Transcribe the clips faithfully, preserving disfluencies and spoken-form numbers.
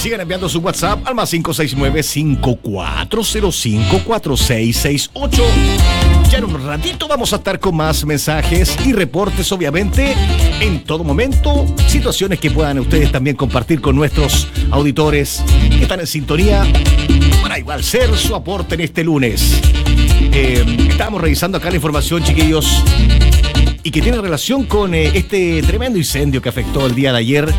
Sigan enviando su WhatsApp al más cinco seis nueve, cinco cuatro cero cinco, cuatro seis seis ocho. Ya en un ratito vamos a estar con más mensajes y reportes, obviamente, en todo momento. Situaciones que puedan ustedes también compartir con nuestros auditores que están en sintonía para igual ser su aporte en este lunes. Eh, estábamos revisando acá la información, chiquillos, y que tiene relación con eh, este tremendo incendio que afectó el día de ayer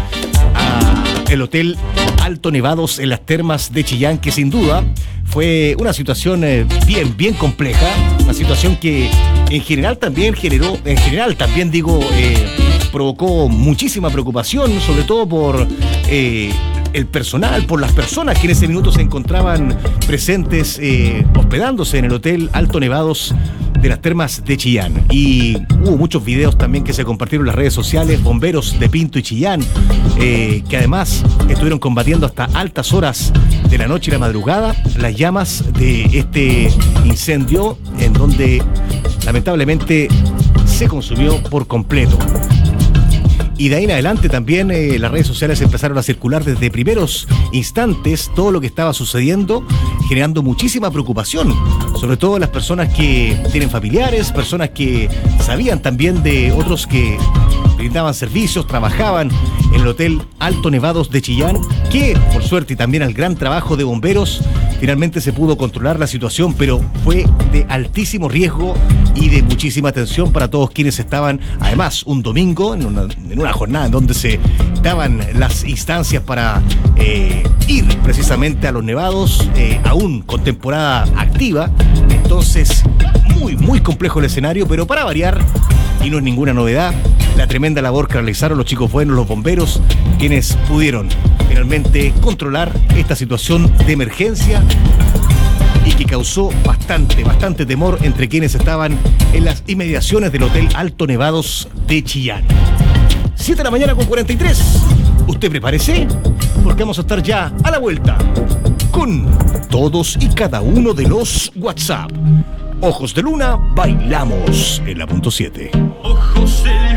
a el Hotel Alto Nevados en las Termas de Chillán, que sin duda fue una situación eh, bien, bien compleja, una situación que en general también generó, en general también digo, eh, provocó muchísima preocupación, sobre todo por eh, el personal, por las personas que en ese minuto se encontraban presentes, eh, hospedándose en el Hotel Alto Nevados de las Termas de Chillán. Y hubo muchos videos también que se compartieron en las redes sociales, bomberos de Pinto y Chillán, eh, que además estuvieron combatiendo hasta altas horas de la noche y la madrugada las llamas de este incendio, en donde lamentablemente se consumió por completo. Y de ahí en adelante también eh, las redes sociales empezaron a circular desde primeros instantes todo lo que estaba sucediendo, generando muchísima preocupación, sobre todo las personas que tienen familiares, personas que sabían también de otros que brindaban servicios, trabajaban en el Hotel Alto Nevados de Chillán, que por suerte y también al gran trabajo de bomberos finalmente se pudo controlar la situación, pero fue de altísimo riesgo y de muchísima atención para todos quienes estaban, además, un domingo, en una, en una jornada en donde se daban las instancias para eh, ir precisamente a los nevados, eh, aún con temporada activa. Entonces, muy, muy complejo el escenario, pero para variar, y no es ninguna novedad, la tremenda labor que realizaron los chicos buenos, los bomberos, quienes pudieron finalmente controlar esta situación de emergencia y que causó bastante, bastante temor entre quienes estaban en las inmediaciones del Hotel Alto Nevados de Chillán. siete de la mañana con cuarenta y tres. Usted prepárese, porque vamos a estar ya a la vuelta con todos y cada uno de los WhatsApp. Ojos de Luna, bailamos en la punto siete. Ojos de